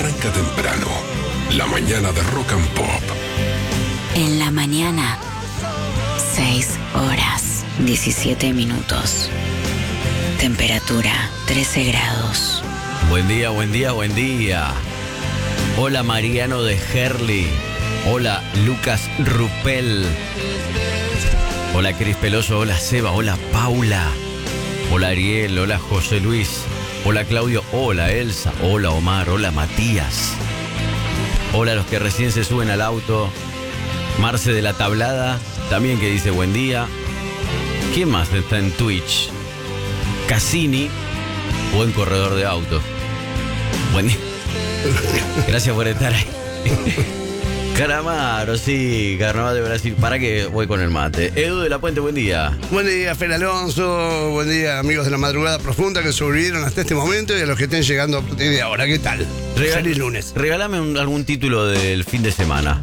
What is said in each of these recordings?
arranca temprano. La mañana de Rock and Pop. En la mañana, 6 horas, 17 minutos. Temperatura, 13 grados. Buen día, buen día, buen día. Hola Mariano de Herli. Hola Lucas Rupel. Hola Cris Peloso, hola Seba, hola Paula. Hola Ariel, hola José Luis. Hola Claudio, hola Elsa, hola Omar, hola Matías. Hola a los que recién se suben al auto. Marce de la Tablada, también que dice buen día. ¿Quién más está en Twitch? Cassini, buen corredor de autos. Buen día. Gracias por estar ahí. Calamaro, sí, Carnaval de Brasil. ¿Para qué voy con el mate? Edu de la Puente, buen día. Buen día, Fer Alonso. Buen día, amigos de la madrugada profunda que sobrevivieron hasta este momento y a los que estén llegando a partir de ahora. ¿Qué tal? Feliz lunes. Regálame algún título del fin de semana.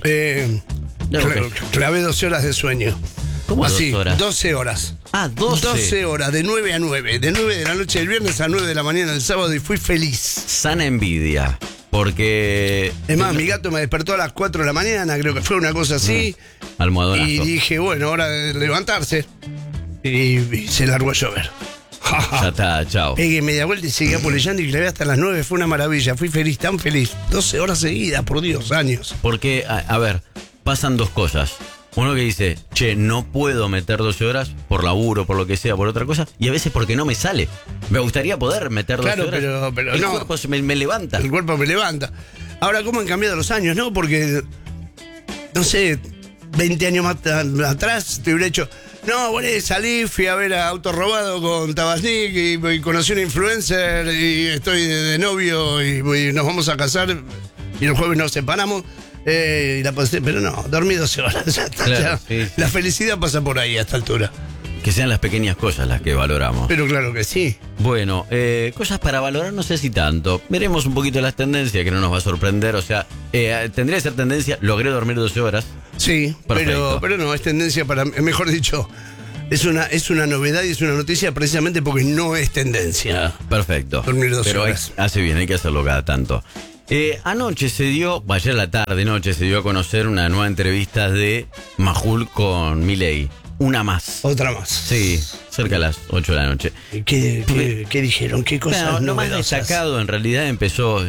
Clavé 12 horas de sueño. ¿Cómo así? 12 horas? 12 horas. Ah, 12. 12 horas, de 9 a 9. De 9 de la noche del viernes a 9 de la mañana del sábado y fui feliz. Sana envidia. Porque... Es más, mi gato me despertó a las 4 de la mañana, creo que fue una cosa así. Almohadonazo. Y dije, bueno, hora de levantarse. Y se largó a llover. Ya está, chao. Pegué media vuelta y seguí apolillando y clavé hasta las 9. Fue una maravilla, fui feliz, tan feliz. 12 horas seguidas, por Dios, años. Porque, a ver, pasan dos cosas. Uno que dice, che, no puedo meter 12 horas por laburo, por lo que sea, por otra cosa. Y a veces porque no me sale. Me gustaría poder meter 12 horas. Pero el no. cuerpo me levanta. El cuerpo me levanta. Ahora, ¿cómo han cambiado los años, no? Porque, no sé, 20 años más atrás te hubiera hecho... No, bueno, salí, fui a ver a Auto Robado con Tabasnik y conocí una influencer y estoy de novio y nos vamos a casar y el jueves nos separamos. Y la pasé, pero no, dormí 12 horas. Ya está, claro, ya. sí. La felicidad pasa por ahí a esta altura. Que sean las pequeñas cosas las que valoramos. Pero claro que sí. Bueno, cosas para valorar no sé si tanto. Veremos un poquito las tendencias que no nos va a sorprender. O sea, tendría que ser tendencia, logré dormir 12 horas. Sí, pero no, es tendencia para, mejor dicho, es una novedad y es una noticia precisamente porque no es tendencia. Perfecto. Dormir 12 pero horas. Hace bien, hay que hacerlo cada tanto. Anoche se dio, ayer a la tarde, noche, se dio a conocer una nueva entrevista de Majul con Milei. Una más. Otra más. Sí, cerca de las 8 de la noche. ¿Qué dijeron? ¿Qué cosas lo más novedosas? destacado en realidad empezó...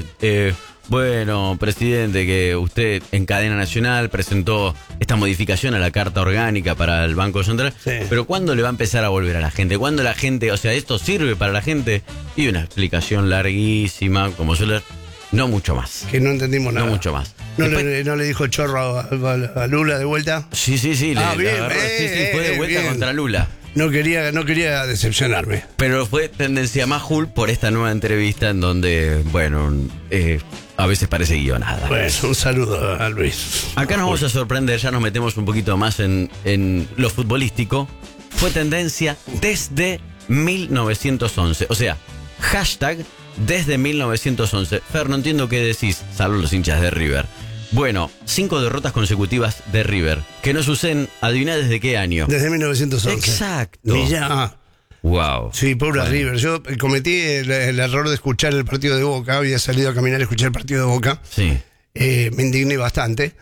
bueno, presidente, que usted en cadena nacional presentó esta modificación a la Carta Orgánica para el Banco Central. Sí. Pero ¿cuándo le va a empezar a volver a la gente? ¿Cuándo la gente, o sea, esto sirve para la gente? Y una explicación larguísima, como suele... No mucho más. Que no entendimos nada. No mucho más. ¿No, Después, no le dijo chorro a Lula de vuelta? Sí, bien, agarró, sí, fue de vuelta bien. contra Lula. No quería decepcionarme. Pero fue tendencia Majul por esta nueva entrevista en donde, bueno, a veces parece guionada. Bueno, un saludo a Luis. Acá nos vamos a sorprender, ya nos metemos un poquito más en lo futbolístico. Fue tendencia desde 1911. O sea, hashtag desde 1911. Fer, no entiendo qué decís, salvo los hinchas de River. Bueno, 5 derrotas consecutivas de River, que no suceden, adiviná desde qué año. Desde 1911. Exacto. Mirá. Wow. Sí, pobre River. Yo cometí el error de escuchar el partido de Boca. Había salido a caminar a escuchar el partido de Boca. Sí. Me indigné bastante.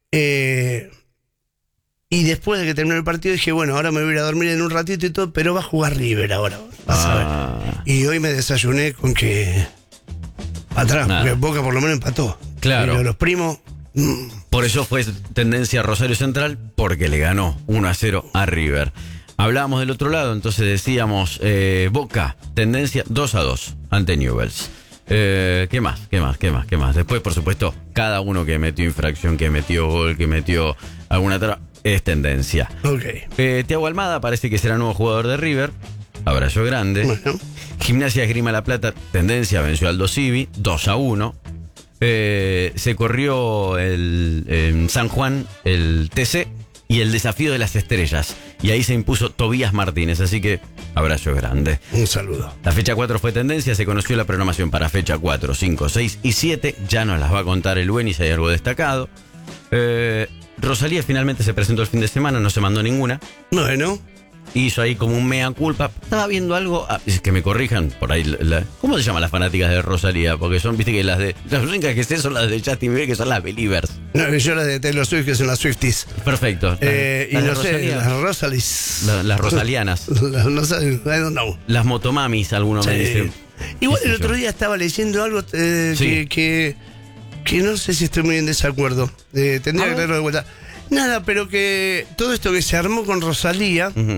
Y después de que terminó el partido dije, bueno, ahora me voy a ir a dormir en un ratito y todo, pero va a jugar River ahora. Vas a ver. Y hoy me desayuné con que... Atrás, porque Boca por lo menos empató. Claro. Pero los primos... Por eso fue tendencia Rosario Central, porque le ganó 1-0 a River. Hablábamos del otro lado, entonces decíamos Boca, tendencia 2-2 ante Newell's. ¿Qué más? Después, por supuesto, cada uno que metió infracción, que metió gol, que metió alguna otra, es tendencia. Ok. Thiago Almada parece que será nuevo jugador de River. Abrazo grande. Bueno. Gimnasia Esgrima La Plata, tendencia, venció al Aldo Civi, 2-1. Se corrió en San Juan el TC y el Desafío de las Estrellas. Y ahí se impuso Tobías Martínez, así que abrazo grande. Un saludo. La fecha 4 fue tendencia, se conoció la programación para fecha 4, 5, 6 y 7. Ya nos las va a contar el Buen y si hay algo destacado. Rosalía finalmente se presentó el fin de semana, no se mandó ninguna. Bueno. hizo ahí como un mea culpa. Estaba viendo algo, que me corrijan por ahí. ¿Cómo se llaman las fanáticas de Rosalía? Porque son, viste que las únicas que sé son las de Justin Bieber, que son las Believers. No, yo las de Taylor Swift, que son las Swifties. Perfecto. Y no sé, las Rosalies. Las rosalianas. No sé, I don't know. Las motomamis, algunos me dicen. Igual ¿Qué sé el otro yo? día estaba leyendo algo Sí. que no sé si estoy muy en desacuerdo. Tendría que leerlo de vuelta. Nada, pero que todo esto que se armó con Rosalía Ujú.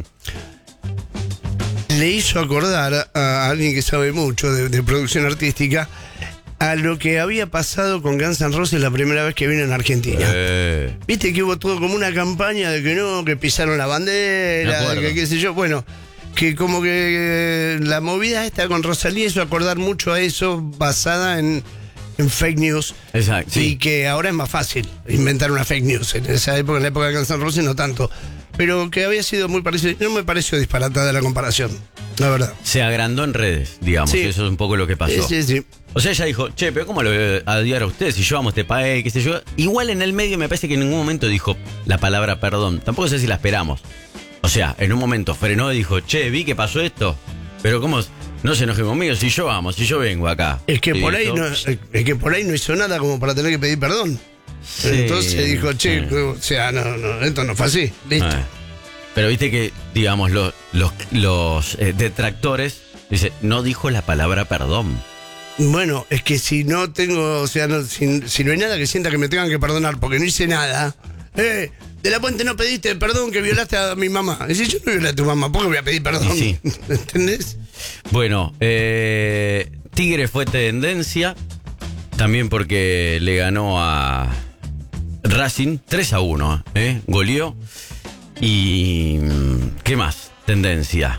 le hizo acordar a alguien que sabe mucho de producción artística a lo que había pasado con Guns N' Roses la primera vez que vino en Argentina. Viste que hubo todo como una campaña de que no, que pisaron la Me bandera, acuerdo. de que qué sé yo. Bueno, que como que la movida esta con Rosalía hizo acordar mucho a eso, basada en fake news. Exacto. Y Sí. que ahora es más fácil inventar una fake news. En esa época, en la época de Guns N' Roses, no tanto. Pero que había sido muy parecido. No me pareció disparatada la comparación, la verdad. Se agrandó en redes, digamos. Sí. Eso es un poco lo que pasó. Sí. O sea, ella dijo, che, pero ¿cómo lo voy a odiar a ustedes si yo amo este país, qué sé yo? Igual en el medio me parece que en ningún momento dijo la palabra perdón. Tampoco sé si la esperamos. O sea, en un momento frenó y dijo, che, vi que pasó esto. Pero ¿cómo? No se enoje conmigo si yo amo, si yo vengo acá. Es que Y por ahí dijo, no, es que por ahí no hizo nada como para tener que pedir perdón. sí, Entonces dijo, che, sí. o sea, no, esto no fue así. Listo. Pero viste que, digamos, los detractores, dice, no dijo la palabra perdón. Bueno, es que si no tengo, o sea, si no hay nada que sienta que me tengan que perdonar porque no hice nada. De la Puente, no pediste perdón que violaste a mi mamá. Y si yo no violé a tu mamá, ¿por qué voy a pedir perdón? Sí. ¿Entendés? Bueno, Tigre fue tendencia, también porque le ganó a Racing 3-1, goleó. Y ¿qué más? Tendencia.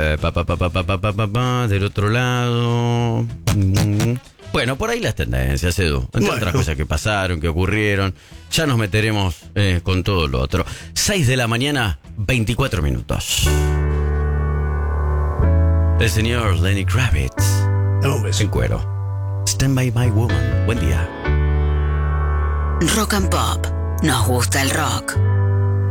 Del otro lado. Bueno, por ahí las tendencias, Edu. Entre Bueno. otras cosas que pasaron, que ocurrieron. Ya nos meteremos con todo lo otro. 6 de la mañana, 24 minutos. El señor Lenny Kravitz. Dame un beso. En cuero. Stand by my woman. Buen día. Rock and Pop. Nos gusta el rock.